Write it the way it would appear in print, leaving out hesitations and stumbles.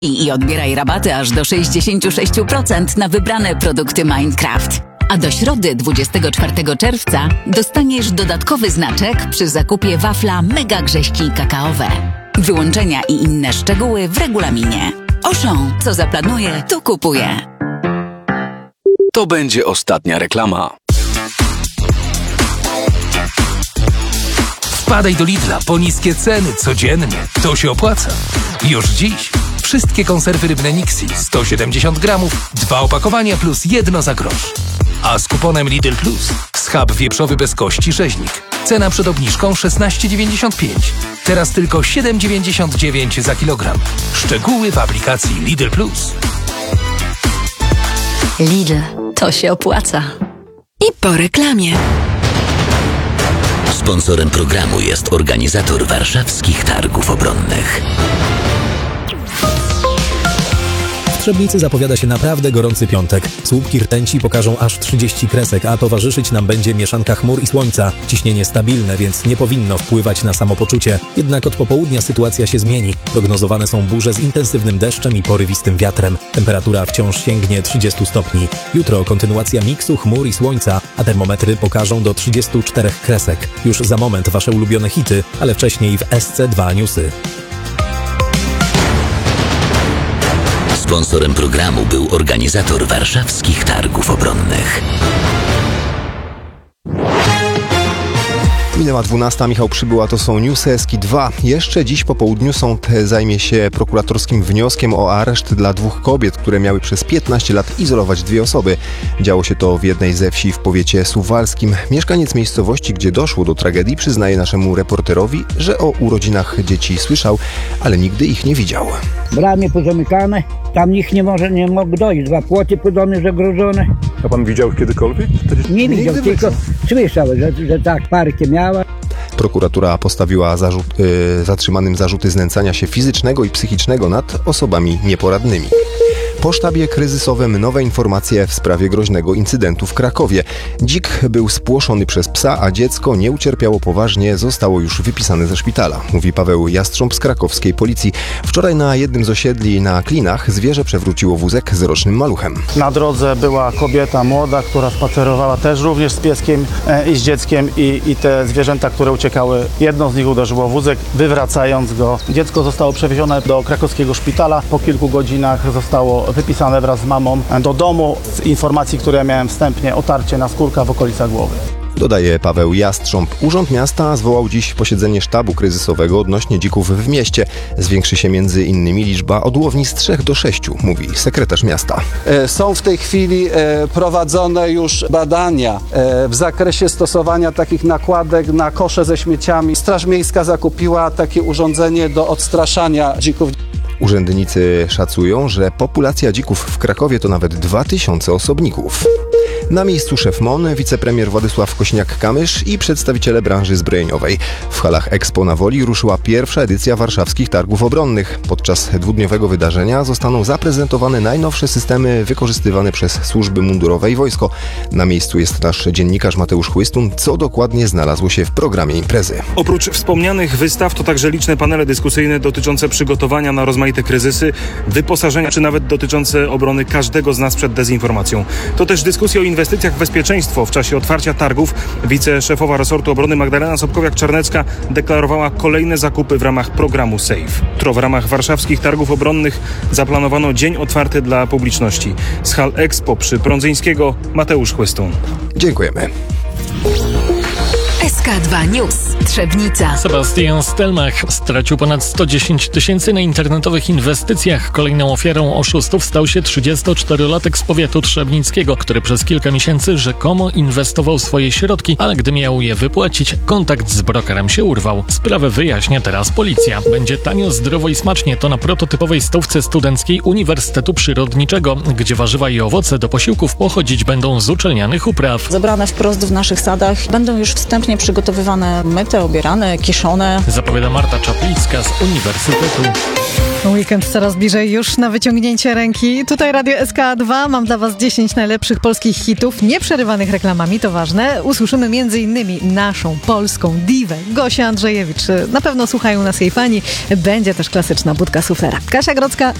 I odbieraj rabaty aż do 66% na wybrane produkty Minecraft. A do środy 24 czerwca dostaniesz dodatkowy znaczek przy zakupie wafla Mega Grześki Kakaowe. Wyłączenia i inne szczegóły w regulaminie. Auchan, co zaplanuje, to kupuje. To będzie ostatnia reklama. Wpadaj do Lidla po niskie ceny codziennie. To się opłaca. Już dziś wszystkie konserwy rybne Nixi 170 gramów, 2 opakowania plus 1 za grosz. A z kuponem Lidl Plus schab wieprzowy bez kości rzeźnik. Cena przed obniżką 16,95. Teraz tylko 7,99 za kilogram. Szczegóły w aplikacji Lidl Plus. Lidl, to się opłaca. I po reklamie. Sponsorem programu jest organizator warszawskich targów obronnych. W Trzebnicy zapowiada się naprawdę gorący piątek. Słupki rtęci pokażą aż 30 kresek, a towarzyszyć nam będzie mieszanka chmur i słońca. Ciśnienie stabilne, więc nie powinno wpływać na samopoczucie. Jednak od popołudnia sytuacja się zmieni. Prognozowane są burze z intensywnym deszczem i porywistym wiatrem. Temperatura wciąż sięgnie 30 stopni. Jutro kontynuacja miksu chmur i słońca, a termometry pokażą do 34 kresek. Już za moment wasze ulubione hity, ale wcześniej w SC2 Newsy. Sponsorem programu był organizator warszawskich targów obronnych. Minęła 12, Michał Przybyła, to są Newsy SK2. Jeszcze dziś po południu sąd zajmie się prokuratorskim wnioskiem o areszt dla 2 kobiet, które miały przez 15 lat izolować 2 osoby. Działo się to w jednej ze wsi w powiecie suwalskim. Mieszkaniec miejscowości, gdzie doszło do tragedii, przyznaje naszemu reporterowi, że o urodzinach dzieci słyszał, ale nigdy ich nie widział. Bramy pozamykane, tam nikt nie mógł dojść, 2 płoty po domie zagrożone. A pan widział kiedykolwiek? Nie widział, tylko słyszał, że tak parkę miała. Prokuratura postawiła zatrzymanym zarzuty znęcania się fizycznego i psychicznego nad osobami nieporadnymi. Po sztabie kryzysowym nowe informacje w sprawie groźnego incydentu w Krakowie. Dzik był spłoszony przez psa, a dziecko nie ucierpiało poważnie, zostało już wypisane ze szpitala, mówi Paweł Jastrząb z krakowskiej policji. Wczoraj na jednym z osiedli na Klinach zwierzę przewróciło wózek z rocznym maluchem. Na drodze była kobieta młoda, która spacerowała też również z pieskiem i z dzieckiem i te zwierzęta, które uciekały, jedno z nich uderzyło w wózek, wywracając go. Dziecko zostało przewiezione do krakowskiego szpitala. Po kilku godzinach zostało wypisane wraz z mamą do domu. Z informacji, które ja miałem wstępnie, otarcie naskórka w okolicach głowy. Dodaje Paweł Jastrząb. Urząd Miasta zwołał dziś posiedzenie sztabu kryzysowego odnośnie dzików w mieście. Zwiększy się m.in. liczba odłowni z 3 do 6, mówi sekretarz miasta. Są w tej chwili prowadzone już badania w zakresie stosowania takich nakładek na kosze ze śmieciami. Straż Miejska zakupiła takie urządzenie do odstraszania dzików. Urzędnicy szacują, że populacja dzików w Krakowie to nawet 2000 osobników. Na miejscu szef MON, wicepremier Władysław Kośniak-Kamysz i przedstawiciele branży zbrojeniowej. W halach Expo na Woli ruszyła pierwsza edycja warszawskich targów obronnych. Podczas 2-dniowego wydarzenia zostaną zaprezentowane najnowsze systemy wykorzystywane przez służby mundurowe i wojsko. Na miejscu jest nasz dziennikarz Mateusz Chłystun. Co dokładnie znalazło się w programie imprezy? Oprócz wspomnianych wystaw to także liczne panele dyskusyjne dotyczące przygotowania na rozmaite kryzysy, wyposażenia czy nawet dotyczące obrony każdego z nas przed dezinformacją. To też dyskusja o inwestycjach w bezpieczeństwo. W czasie otwarcia targów wiceszefowa resortu obrony Magdalena Sobkowiak-Czarnecka deklarowała kolejne zakupy w ramach programu SAFE. W ramach warszawskich targów obronnych zaplanowano dzień otwarty dla publiczności. Z hal Expo przy Prądzyńskiego Mateusz Chłystun. Dziękujemy. SK2 News. Trzebnica. Sebastian Stelmach stracił ponad 110 000 na internetowych inwestycjach. Kolejną ofiarą oszustów stał się 34-latek z powiatu trzebnickiego, który przez kilka miesięcy rzekomo inwestował swoje środki, ale gdy miał je wypłacić, kontakt z brokerem się urwał. Sprawę wyjaśnia teraz policja. Będzie tanio, zdrowo i smacznie. To na prototypowej stołówce studenckiej Uniwersytetu Przyrodniczego, gdzie warzywa i owoce do posiłków pochodzić będą z uczelnianych upraw. Zebrane wprost w naszych sadach, będą już wstępnie przygotowywane, myte, obierane, kiszone. Zapowiada Marta Czaplicka z Uniwersytetu. Weekend coraz bliżej, już na wyciągnięcie ręki. Tutaj Radio SK2, mam dla Was 10 najlepszych polskich hitów, nieprzerywanych reklamami, to ważne. Usłyszymy m.in. naszą polską diwę, Gosię Andrzejewicz. Na pewno słuchają nas jej fani. Będzie też klasyczna budka suflera. Kasia Grodzka.